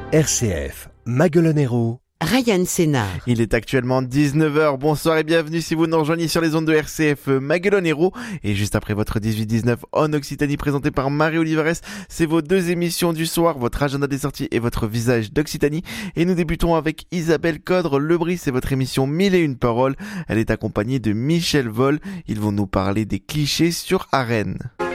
RCF, Maguelonero, Ryan Sénard. Il est actuellement 19h. Bonsoir et bienvenue si vous nous rejoignez sur les ondes de RCF Maguelonero. Et juste après votre 18-19 en Occitanie présenté par Marie Olivares, c'est vos deux émissions du soir, votre agenda des sorties et votre visage d'Occitanie. Et nous débutons avec Isabelle Codre-Lebris, c'est votre émission 1001 paroles. Elle est accompagnée de Michel Vol. Ils vont nous parler des clichés sur Arène.